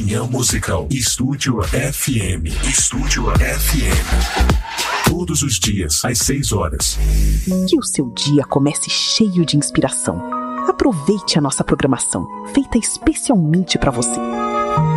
Manhã Musical. Estúdio FM. Estúdio FM. Todos os dias, às 6 horas. Que o seu dia comece cheio de inspiração. Aproveite a nossa programação, feita especialmente para você.